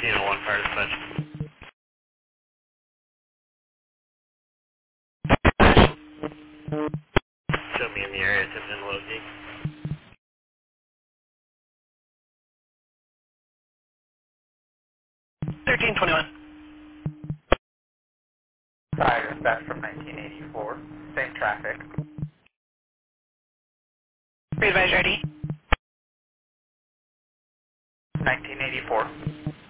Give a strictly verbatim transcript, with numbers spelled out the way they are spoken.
fifteen oh one fire dispatch. Show me in the area, tipped in low key. thirteen twenty-one. Fire dispatch from nineteen eighty-four. Same traffic. Pre-advise ready. nineteen eighty-four.